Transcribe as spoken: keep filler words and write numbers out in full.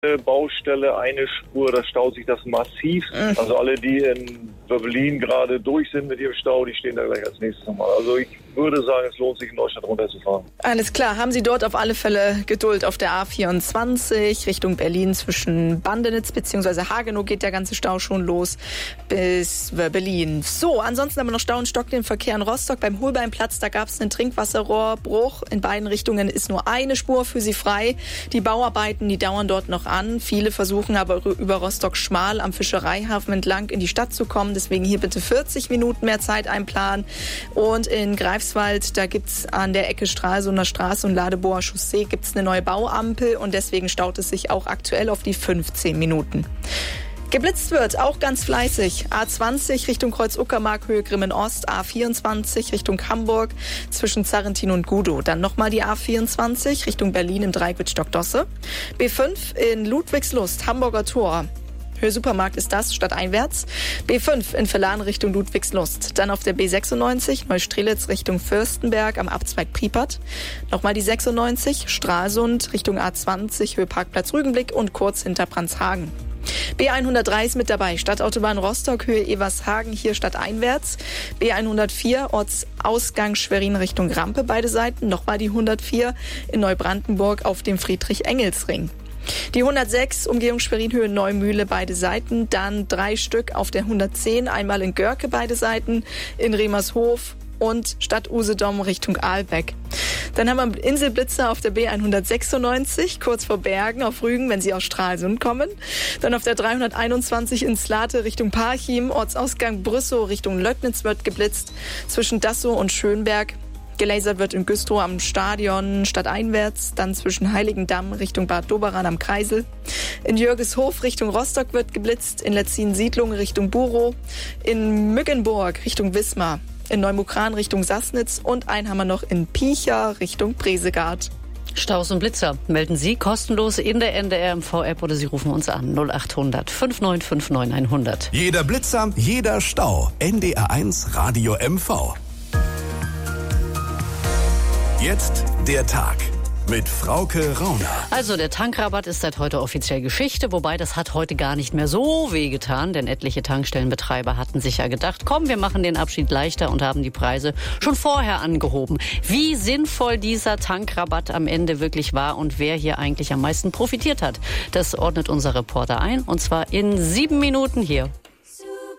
Baustelle, eine Spur, da staut sich das massiv. Mhm. Also alle, die in Berlin gerade durch sind mit ihrem Stau, die stehen da gleich als nächstes nochmal. Also ich würde sagen, es lohnt sich, in Neustadt runterzufahren. Alles klar, haben Sie dort auf alle Fälle Geduld auf der A vierundzwanzig Richtung Berlin zwischen Bandenitz bzw. Hagenow geht der ganze Stau schon los bis Berlin. So, ansonsten aber noch Stau und Stock den Verkehr in Rostock. Beim Holbeinplatz, da gab es einen Trinkwasserrohrbruch. In beiden Richtungen ist nur eine Spur für Sie frei. Die Bauarbeiten, die dauern dort noch an. Viele versuchen aber über Rostock-Schmal am Fischereihafen entlang in die Stadt zu kommen. Deswegen hier bitte vierzig Minuten mehr Zeit einplanen. Und in Greifswald, da gibt's an der Ecke Stralsunder Straße und Ladeboer Chaussee gibt's eine neue Bauampel und deswegen staut es sich auch aktuell auf die fünfzehn Minuten. Geblitzt wird, auch ganz fleißig. A zwanzig Richtung Kreuz-Uckermark, Höhe Grimmen-Ost. A vierundzwanzig Richtung Hamburg zwischen Zarrentin und Gudow. Dann nochmal die A vierundzwanzig Richtung Berlin im Dreieck Stockdosse. B fünf in Ludwigslust, Hamburger Tor. Höhe Supermarkt ist das, stadteinwärts. B fünf in Verlan Richtung Ludwigslust. Dann auf der B sechsundneunzig Neustrelitz Richtung Fürstenberg am Abzweig Priepert. Nochmal die sechsundneunzig Stralsund Richtung A zwanzig Höhe Parkplatz Rügenblick und kurz hinter Brandshagen. B hundertdrei ist mit dabei, Stadtautobahn Rostock, Höhe Evershagen, hier stadteinwärts. B hundertvier, Ortsausgang Schwerin Richtung Rampe, beide Seiten. Nochmal die hundertvier in Neubrandenburg auf dem Friedrich-Engels-Ring. Die hundertsechs, Umgehung Schwerin-Höhe Neumühle, beide Seiten. Dann drei Stück auf der hundertzehn, einmal in Görke, beide Seiten. In Remershof und Stadt Usedom Richtung Aalbeck. Dann haben wir Inselblitzer auf der B hundertsechsundneunzig, kurz vor Bergen auf Rügen, wenn Sie aus Stralsund kommen. Dann auf der dreihunderteinundzwanzig in Slate Richtung Parchim, Ortsausgang Brüssow Richtung Löcknitz wird geblitzt. Zwischen Dassow und Schönberg. Gelasert wird in Güstrow am Stadion stadteinwärts, dann zwischen Heiligendamm Richtung Bad Doberan am Kreisel. In Jürgeshof Richtung Rostock wird geblitzt, in Letzin-Siedlung Richtung Burow, in Mückenburg Richtung Wismar, in Neumukran Richtung Sassnitz und einen haben wir noch in Piecher Richtung Bresegard. Staus und Blitzer melden Sie kostenlos in der N D R M V-App oder Sie rufen uns an null acht hundert fünf neun fünf neun hundert. Jeder Blitzer, jeder Stau. N D R eins Radio M V. Jetzt der Tag mit Frauke Rauner. Also der Tankrabatt ist seit heute offiziell Geschichte, wobei das hat heute gar nicht mehr so wehgetan, denn etliche Tankstellenbetreiber hatten sich ja gedacht, komm, wir machen den Abschied leichter und haben die Preise schon vorher angehoben. Wie sinnvoll dieser Tankrabatt am Ende wirklich war und wer hier eigentlich am meisten profitiert hat, das ordnet unser Reporter ein und zwar in sieben Minuten hier